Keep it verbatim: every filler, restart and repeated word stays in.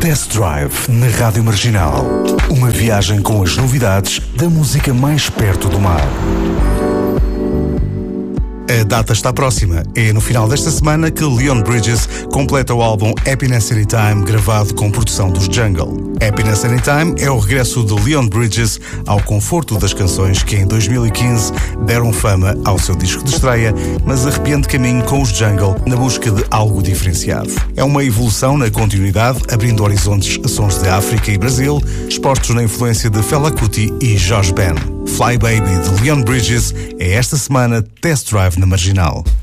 Test Drive na Rádio Marginal. Uma viagem com as novidades da música mais perto do mar. A data está próxima. É no final desta semana que Leon Bridges completa o álbum Happiness Anytime, gravado com produção dos Jungle. Happiness Anytime é o regresso de Leon Bridges ao conforto das canções que em dois mil e quinze deram fama ao seu disco de estreia, mas arrepiando caminho com os Jungle na busca de algo diferenciado. É uma evolução na continuidade, abrindo horizontes a sons de África e Brasil, expostos na influência de Fela Kuti e Josh Ben. Fly Baby de Leon Bridges é esta semana Test Drive na Marginal.